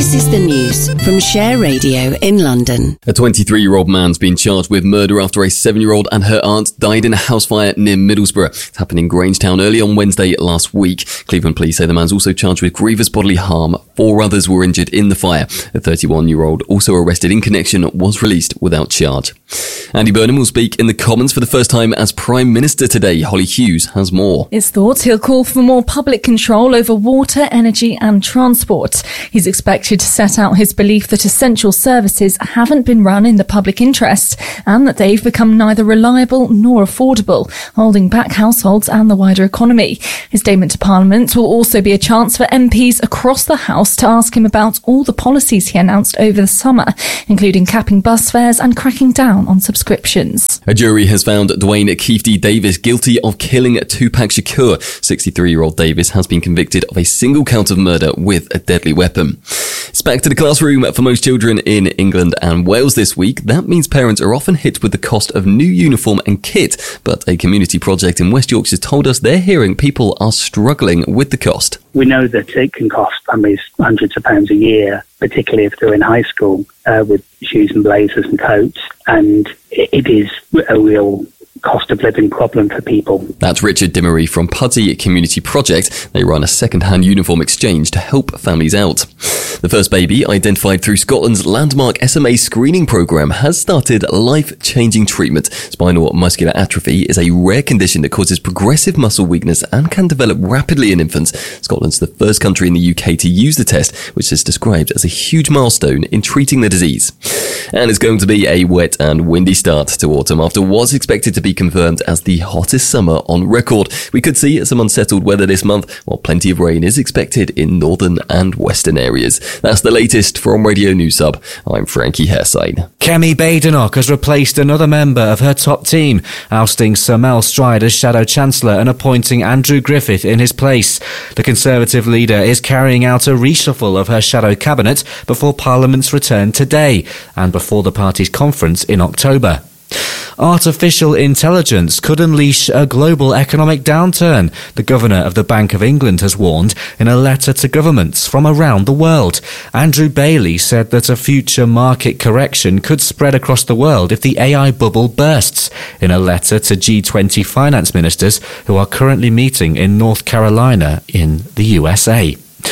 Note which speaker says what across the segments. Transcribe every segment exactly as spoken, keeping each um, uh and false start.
Speaker 1: This is the news from Share Radio in London.
Speaker 2: A twenty-three-year-old man's been charged with murder after a seven-year-old and her aunt died in a house fire near Middlesbrough. It happened in Grangetown early on Wednesday last week. Cleveland police say the man's also charged with grievous bodily harm. Four others were injured in the fire. A thirty-one-year-old, also arrested in connection, was released without charge. Andy Burnham will speak in the Commons for the first time as Prime Minister today. Holly Hughes has more.
Speaker 3: It's thought he'll call for more public control over water, energy and transport. He's expected to set out his belief that essential services haven't been run in the public interest and that they've become neither reliable nor affordable, holding back households and the wider economy. His statement to Parliament will also be a chance for M Ps across the House to ask him about all the policies he announced over the summer, including capping bus fares and cracking down on subscriptions.
Speaker 2: A jury has found Dwayne Keefe Davis guilty of killing Tupac Shakur. sixty-three-year-old Davis has been convicted of a single count of murder with a deadly weapon. It's back to the classroom for most children in England and Wales this week. That means parents are often hit with the cost of new uniform and kit, but a community project in West Yorkshire told us they're hearing people are struggling with the cost.
Speaker 4: We know that it can cost families hundreds of pounds a year, particularly if they're in high school, uh, with shoes and blazers and coats, and it is a real cost of living problem for people.
Speaker 2: That's Richard Dimmery from Putty Community Project. They run a second-hand uniform exchange to help families out. The first baby, identified through Scotland's landmark S M A screening programme, has started life-changing treatment. Spinal muscular atrophy is a rare condition that causes progressive muscle weakness and can develop rapidly in infants. Scotland's the first country in the U K to use the test, which is described as a huge milestone in treating the disease. And it's going to be a wet and windy start to autumn after what's expected to be confirmed as the hottest summer on record. We could see some unsettled weather this month, while plenty of rain is expected in northern and western areas. That's the latest from Radio News Hub. I'm Frankie Hersine.
Speaker 5: Kemi Badenoch has replaced another member of her top team, ousting Sir Mel Stride as Shadow Chancellor and appointing Andrew Griffith in his place. The Conservative leader is carrying out a reshuffle of her shadow cabinet before Parliament's return today and before the party's conference in October. Artificial intelligence could unleash a global economic downturn, the Governor of the Bank of England has warned in a letter to governments from around the world. Andrew Bailey said that a future market correction could spread across the world if the A I bubble bursts, in a letter to G twenty finance ministers who are currently meeting in North Carolina in the U S A.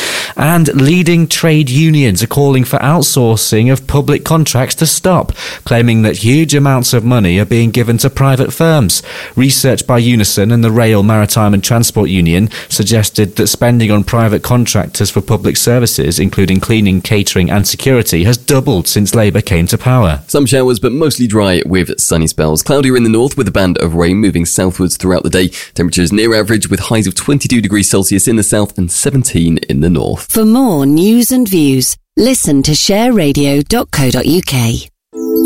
Speaker 5: And leading trade unions are calling for outsourcing of public contracts to stop, claiming that huge amounts of money are being given to private firms. Research by Unison and the Rail, Maritime and Transport Union suggested that spending on private contractors for public services, including cleaning, catering and security, has doubled since Labour came to power.
Speaker 2: Some showers, but mostly dry with sunny spells. Cloudier in the north with a band of rain moving southwards throughout the day. Temperatures near average with highs of twenty-two degrees Celsius in the south and seventeen in the north.
Speaker 1: For more news and views, listen to share radio dot co dot uk.